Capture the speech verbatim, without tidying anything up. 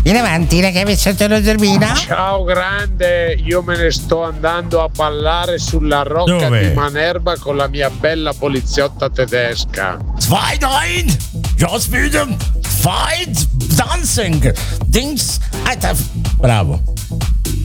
In avanti, ragazzi, sotto lo zerbino. Ciao grande, io me ne sto andando a ballare sulla rocca Dove? di Manerba con la mia bella poliziotta tedesca. Zwei, drei, just wieder, fight, dancing, Dings, Alter. Bravo.